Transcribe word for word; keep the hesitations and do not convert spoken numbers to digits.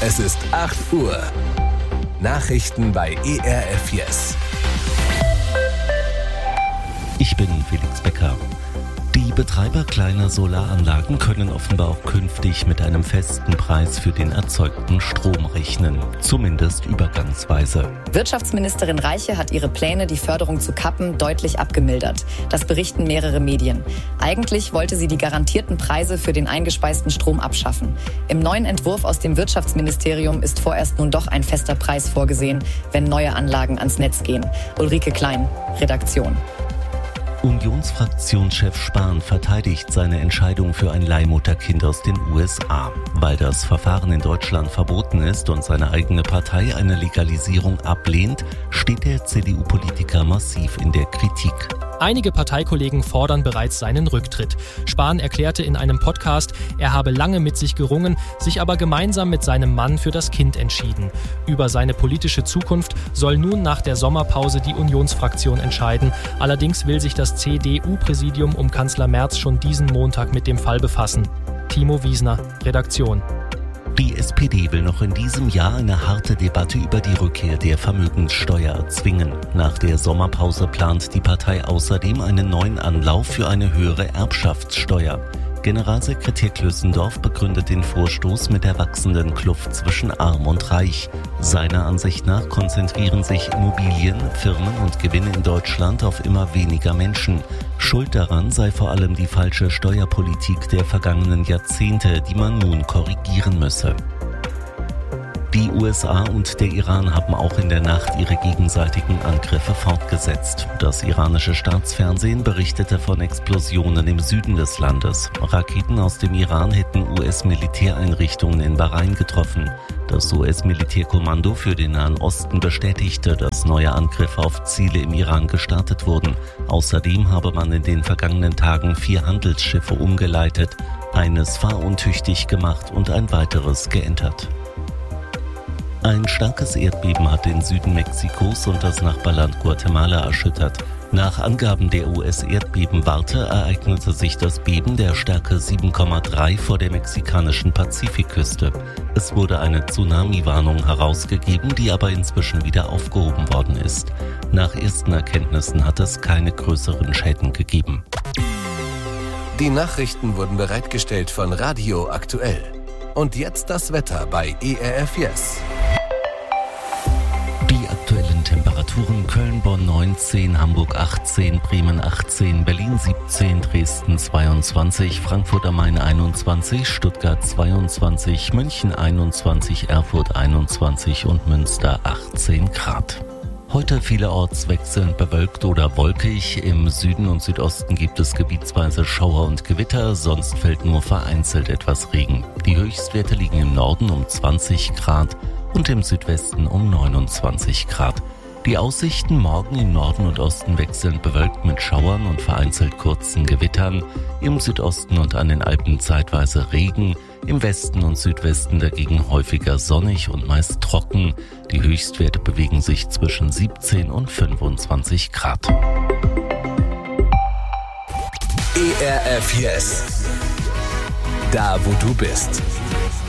Es ist acht Uhr. Nachrichten bei E R F Yes. Ich bin Felix Becker. Die Betreiber kleiner Solaranlagen können offenbar auch künftig mit einem festen Preis für den erzeugten Strom rechnen, zumindest übergangsweise. Wirtschaftsministerin Reiche hat ihre Pläne, die Förderung zu kappen, deutlich abgemildert. Das berichten mehrere Medien. Eigentlich wollte sie die garantierten Preise für den eingespeisten Strom abschaffen. Im neuen Entwurf aus dem Wirtschaftsministerium ist vorerst nun doch ein fester Preis vorgesehen, wenn neue Anlagen ans Netz gehen. Ulrike Klein, Redaktion. Unionsfraktionschef Spahn verteidigt seine Entscheidung für ein Leihmutterkind aus den U S A. Weil das Verfahren in Deutschland verboten ist und seine eigene Partei eine Legalisierung ablehnt, steht der C D U-Politiker massiv in der Kritik. Einige Parteikollegen fordern bereits seinen Rücktritt. Spahn erklärte in einem Podcast, er habe lange mit sich gerungen, sich aber gemeinsam mit seinem Mann für das Kind entschieden. Über seine politische Zukunft soll nun nach der Sommerpause die Unionsfraktion entscheiden. Allerdings will sich das C D U-Präsidium um Kanzler Merz schon diesen Montag mit dem Fall befassen. Timo Wiesner, Redaktion. Die S P D will noch in diesem Jahr eine harte Debatte über die Rückkehr der Vermögenssteuer erzwingen. Nach der Sommerpause plant die Partei außerdem einen neuen Anlauf für eine höhere Erbschaftssteuer. Generalsekretär Klößendorf begründet den Vorstoß mit der wachsenden Kluft zwischen Arm und Reich. Seiner Ansicht nach konzentrieren sich Immobilien, Firmen und Gewinne in Deutschland auf immer weniger Menschen. Schuld daran sei vor allem die falsche Steuerpolitik der vergangenen Jahrzehnte, die man nun korrigieren müsse. Die U S A und der Iran haben auch in der Nacht ihre gegenseitigen Angriffe fortgesetzt. Das iranische Staatsfernsehen berichtete von Explosionen im Süden des Landes. Raketen aus dem Iran hätten U S-Militäreinrichtungen in Bahrain getroffen. Das U S-Militärkommando für den Nahen Osten bestätigte, dass neue Angriffe auf Ziele im Iran gestartet wurden. Außerdem habe man in den vergangenen Tagen vier Handelsschiffe umgeleitet, eines fahruntüchtig gemacht und ein weiteres geentert. Ein starkes Erdbeben hat den Süden Mexikos und das Nachbarland Guatemala erschüttert. Nach Angaben der U S-Erdbebenwarte ereignete sich das Beben der Stärke sieben Komma drei vor der mexikanischen Pazifikküste. Es wurde eine Tsunami-Warnung herausgegeben, die aber inzwischen wieder aufgehoben worden ist. Nach ersten Erkenntnissen hat es keine größeren Schäden gegeben. Die Nachrichten wurden bereitgestellt von Radio Aktuell. Und jetzt das Wetter bei E R F Yes. Die aktuellen Temperaturen: Köln, Bonn neunzehn, Hamburg achtzehn, Bremen achtzehn, Berlin siebzehn, Dresden zweiundzwanzig, Frankfurt am Main einundzwanzig, Stuttgart zweiundzwanzig, München einundzwanzig, Erfurt einundzwanzig und Münster achtzehn Grad. Heute vielerorts wechselnd bewölkt oder wolkig. Im Süden und Südosten gibt es gebietsweise Schauer und Gewitter, sonst fällt nur vereinzelt etwas Regen. Die Höchstwerte liegen im Norden um zwanzig Grad und im Südwesten um neunundzwanzig Grad. Die Aussichten: morgen im Norden und Osten wechselnd bewölkt mit Schauern und vereinzelt kurzen Gewittern, im Südosten und an den Alpen zeitweise Regen, im Westen und Südwesten dagegen häufiger sonnig und meist trocken. Die Höchstwerte bewegen sich zwischen siebzehn und fünfundzwanzig Grad. E R F Yes. Da, wo du bist.